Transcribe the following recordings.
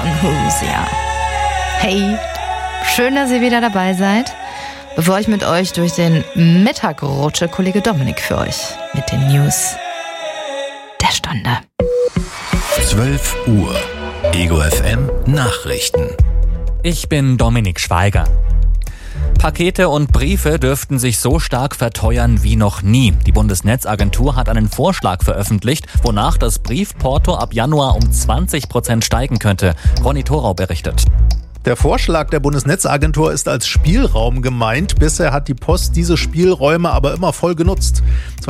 Who's, ja. Hey, schön, dass ihr wieder dabei seid. Bevor ich mit euch durch den Mittag rutsche, Kollege Dominik für euch mit den News der Stunde. 12 Uhr. Ego FM Nachrichten. Ich bin Dominik Schweiger. Pakete und Briefe dürften sich so stark verteuern wie noch nie. Die Bundesnetzagentur hat einen Vorschlag veröffentlicht, wonach das Briefporto ab Januar um 20% steigen könnte. Ronny Thorau berichtet. Der Vorschlag der Bundesnetzagentur ist als Spielraum gemeint. Bisher hat die Post diese Spielräume aber immer voll genutzt.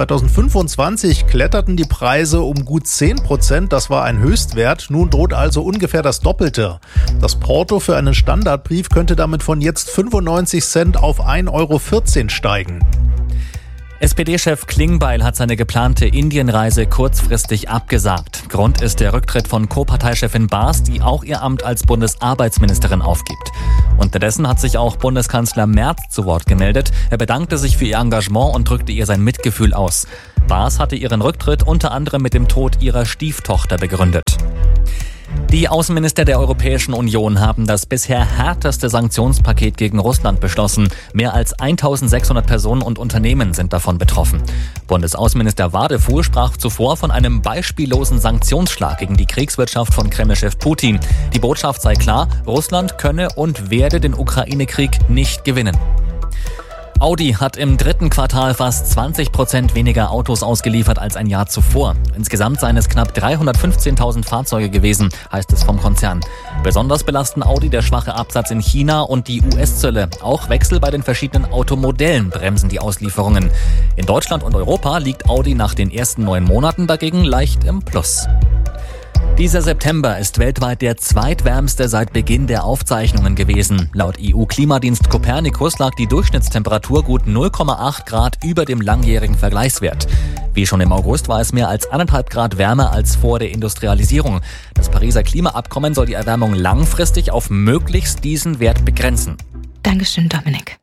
2025 kletterten die Preise um gut 10%. Das war ein Höchstwert. Nun droht also ungefähr das Doppelte. Das Porto für einen Standardbrief könnte damit von jetzt 95 Cent auf 1,14 € steigen. SPD-Chef Klingbeil hat seine geplante Indienreise kurzfristig abgesagt. Grund ist der Rücktritt von Co-Parteichefin Baas, die auch ihr Amt als Bundesarbeitsministerin aufgibt. Unterdessen hat sich auch Bundeskanzler Merz zu Wort gemeldet. Er bedankte sich für ihr Engagement und drückte ihr sein Mitgefühl aus. Baas hatte ihren Rücktritt unter anderem mit dem Tod ihrer Stieftochter begründet. Die Außenminister der Europäischen Union haben das bisher härteste Sanktionspaket gegen Russland beschlossen. Mehr als 1600 Personen und Unternehmen sind davon betroffen. Bundesaußenminister Wadefuhl sprach zuvor von einem beispiellosen Sanktionsschlag gegen die Kriegswirtschaft von Kremlchef Putin. Die Botschaft sei klar, Russland könne und werde den Ukraine-Krieg nicht gewinnen. Audi hat im dritten Quartal fast 20% weniger Autos ausgeliefert als ein Jahr zuvor. Insgesamt seien es knapp 315.000 Fahrzeuge gewesen, heißt es vom Konzern. Besonders belasten Audi der schwache Absatz in China und die US-Zölle. Auch Wechsel bei den verschiedenen Automodellen bremsen die Auslieferungen. In Deutschland und Europa liegt Audi nach den ersten 9 Monaten dagegen leicht im Plus. Dieser September ist weltweit der zweitwärmste seit Beginn der Aufzeichnungen gewesen. Laut EU-Klimadienst Copernicus lag die Durchschnittstemperatur gut 0,8 Grad über dem langjährigen Vergleichswert. Wie schon im August war es mehr als 1,5 Grad wärmer als vor der Industrialisierung. Das Pariser Klimaabkommen soll die Erwärmung langfristig auf möglichst diesen Wert begrenzen. Dankeschön, Dominik.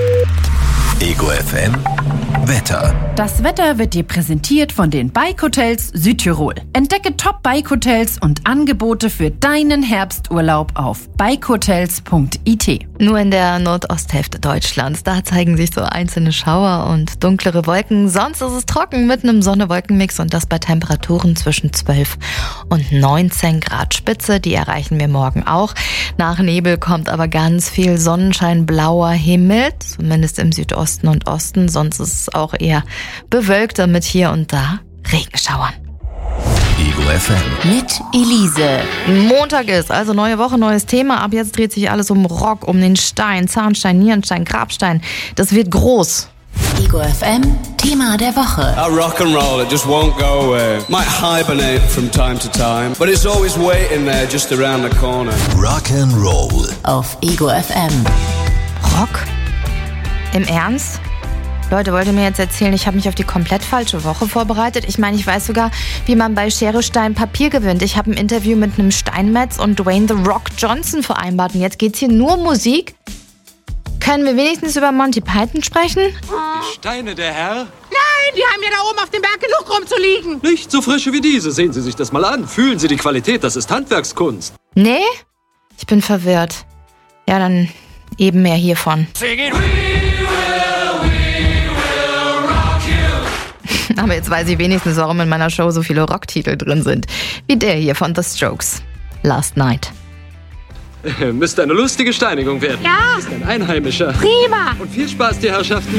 Ego FM Wetter. Das Wetter wird dir präsentiert von den Bike-Hotels Südtirol. Entdecke Top-Bike-Hotels und Angebote für deinen Herbsturlaub auf bikehotels.it. Nur in der Nordosthälfte Deutschlands, da zeigen sich so einzelne Schauer und dunklere Wolken. Sonst ist es trocken mit einem Sonne-Wolken-Mix und das bei Temperaturen zwischen 12 und 19 Grad Spitze. Die erreichen wir morgen auch. Nach Nebel kommt aber ganz viel Sonnenschein, blauer Himmel, zumindest im Südosten und Osten. Sonst ist es auch eher bewölkter mit hier und da Regenschauern. Ego FM. Mit Elise. Montag ist, also neue Woche, neues Thema. Ab jetzt dreht sich alles um Rock, um den Stein, Zahnstein, Nierenstein, Grabstein. Das wird groß. Ego FM, Thema der Woche. Rock and roll, it just won't go away. Might hibernate from time to time, but it's always waiting there just around the corner. Rock and Roll. Auf Ego FM. Rock? Im Ernst? Leute, wollt ihr mir jetzt erzählen, ich habe mich auf die komplett falsche Woche vorbereitet? Ich meine, ich weiß sogar, wie man bei Schere, Stein, Papier gewinnt. Ich habe ein Interview mit einem Steinmetz und Dwayne The Rock Johnson vereinbart. Und jetzt geht's hier nur um Musik? Können wir wenigstens über Monty Python sprechen? Die Steine, der Herr? Nein, die haben ja da oben auf dem Berg genug rumzuliegen. Nicht so frische wie diese. Sehen Sie sich das mal an. Fühlen Sie die Qualität, das ist Handwerkskunst. Nee? Ich bin verwirrt. Ja, dann eben mehr hiervon. Aber jetzt weiß ich wenigstens, warum in meiner Show so viele Rocktitel drin sind. Wie der hier von The Strokes. Last Night. Müsste eine lustige Steinigung werden. Ja. Ist ein Einheimischer. Prima. Und viel Spaß, die Herrschaften.